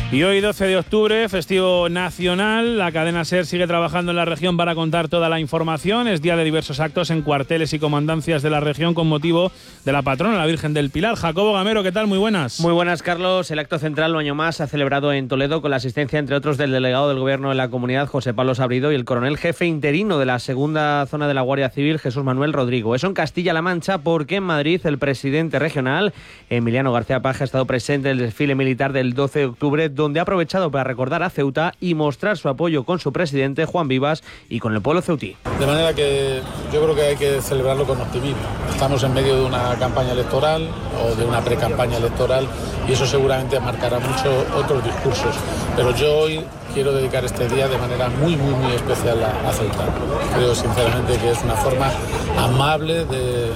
Y hoy, 12 de octubre, festivo nacional, la cadena SER sigue trabajando en la región para contar toda la información. Es día de diversos actos en cuarteles y comandancias de la región con motivo de la patrona, la Virgen del Pilar. Jacobo Gamero, ¿qué tal? Muy buenas. Muy buenas, Carlos. El acto central, un año más, se ha celebrado en Toledo con la asistencia, entre otros, del delegado del Gobierno de la comunidad, José Pablo Sabrido, y el coronel jefe interino de la segunda zona de la Guardia Civil, Jesús Manuel Rodrigo. Eso en Castilla-La Mancha, porque en Madrid el presidente regional, Emiliano García Paje, ha estado presente en el desfile militar del 12 de octubre, donde ha aprovechado para recordar a Ceuta y mostrar su apoyo con su presidente, Juan Vivas, y con el pueblo ceutí. De manera que yo creo que hay que celebrarlo con optimismo. Estamos en medio de una campaña electoral o de una pre-campaña electoral y eso seguramente marcará mucho otros discursos. Pero yo hoy quiero dedicar este día de manera muy especial a Ceuta. Creo sinceramente que es una forma amable de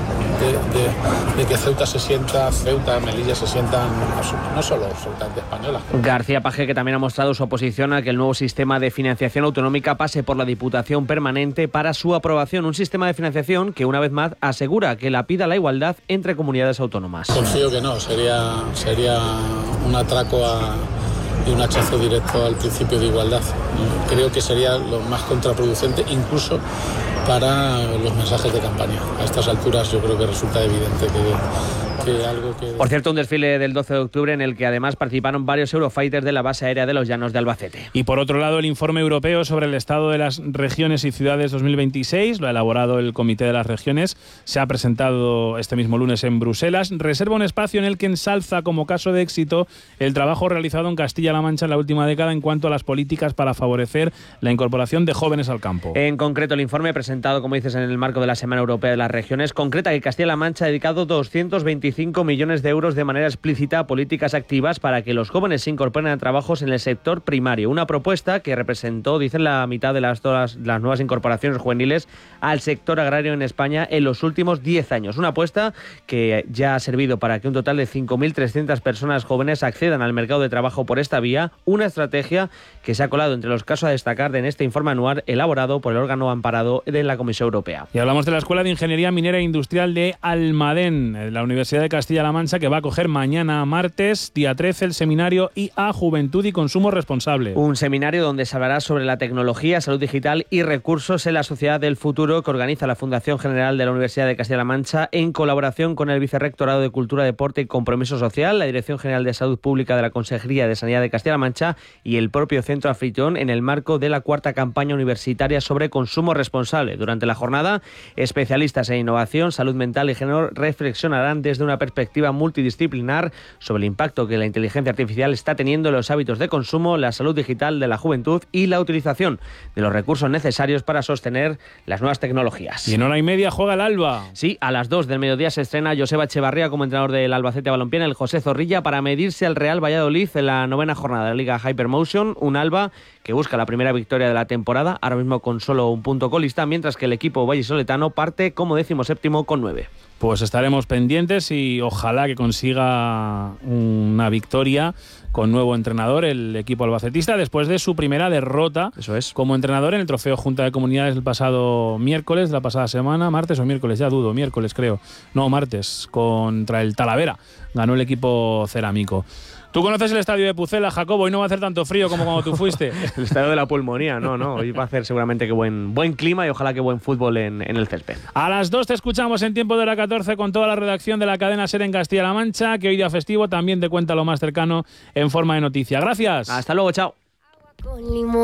que Ceuta, Melilla se sientan no solo absolutamente españolas. García Paje, que también ha mostrado su oposición a que el nuevo sistema de financiación autonómica pase por la Diputación Permanente para su aprobación. Un sistema de financiación que, una vez más, asegura que lapida la igualdad entre comunidades autónomas. Confío que no, sería un atraco y un hachazo directo al principio de igualdad. Creo que sería lo más contraproducente, incluso para los mensajes de campaña. A estas alturas yo creo que resulta evidente que algo que... Por cierto, un desfile del 12 de octubre en el que además participaron varios Eurofighters de la base aérea de los Llanos de Albacete. Y por otro lado, el informe europeo sobre el estado de las regiones y ciudades 2026, lo ha elaborado el Comité de las Regiones, se ha presentado este mismo lunes en Bruselas. Reserva un espacio en el que ensalza como caso de éxito el trabajo realizado en Castilla-La Mancha en la última década en cuanto a las políticas para favorecer la incorporación de jóvenes al campo. En concreto, el informe presentado, como dices, en el marco de la Semana Europea de las Regiones, concreta que Castilla-La Mancha ha dedicado 225 millones de euros de manera explícita a políticas activas para que los jóvenes se incorporen a trabajos en el sector primario. Una propuesta que representó, dicen, la mitad de las nuevas incorporaciones juveniles al sector agrario en España en los últimos 10 años. Una apuesta que ya ha servido para que un total de 5.300 personas jóvenes accedan al mercado de trabajo por esta vía. Una estrategia que se ha colado entre los casos a destacar en este informe anual elaborado por el órgano amparado de la Comisión Europea. Y hablamos de la Escuela de Ingeniería Minera e Industrial de Almadén, la Universidad de Castilla-La Mancha, que va a acoger mañana martes, día 13, el seminario IA Juventud y Consumo Responsable. Un seminario donde se hablará sobre la tecnología, salud digital y recursos en la sociedad del futuro, que organiza la Fundación General de la Universidad de Castilla-La Mancha en colaboración con el Vicerrectorado de Cultura, Deporte y Compromiso Social, la Dirección General de Salud Pública de la Consejería de Sanidad de Castilla-La Mancha y el propio Centro Anfitrión, en el marco de la 4ª campaña universitaria sobre consumo responsable. Durante la jornada, especialistas en innovación, salud mental y género reflexionarán desde una perspectiva multidisciplinar sobre el impacto que la inteligencia artificial está teniendo en los hábitos de consumo, la salud digital de la juventud y la utilización de los recursos necesarios para sostener las nuevas tecnologías. Y en hora y media juega el Alba. Sí, a las 2 del mediodía se estrena Joseba Echevarría como entrenador del Albacete Balompié en el José Zorrilla para medirse al Real Valladolid en la 9ª jornada de la Liga Hypermotion. Un Alba que busca la primera victoria de la temporada, ahora mismo con solo un punto colista, mientras que el equipo vallisoletano parte como 17º con 9. Pues estaremos pendientes y ojalá que consiga una victoria con nuevo entrenador el equipo albacetista después de su primera derrota. Eso es. Como entrenador en el Trofeo Junta de Comunidades el pasado miércoles, la pasada semana, martes o miércoles, ya dudo, miércoles creo. No, martes, contra el Talavera. Ganó el equipo cerámico. Tú conoces el estadio de Pucela, Jacobo, y no va a hacer tanto frío como cuando tú fuiste. El estadio de la pulmonía, no. Hoy va a hacer seguramente que buen clima y ojalá que buen fútbol en el césped. A las 2 te escuchamos en tiempo de hora 14 con toda la redacción de la cadena SER en Castilla-La Mancha, que hoy día festivo también te cuenta lo más cercano en forma de noticia. Gracias. Hasta luego, chao.